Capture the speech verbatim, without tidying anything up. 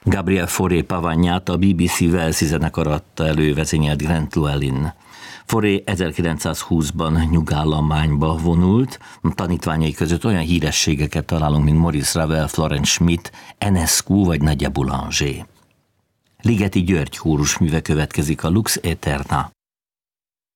Gabriel Fauré Pavagnát a bé bé cé Walesi zenekar adta elő, vezényelt Grant Llewellyn. Fauré ezerkilencszázhúszban nyugállományba vonult, tanítványai között olyan hírességeket találunk, mint Maurice Ravel, Florence Schmidt, Enescu vagy Nadia Boulanger. Ligeti György kórusműve következik, a Lux Aeterna.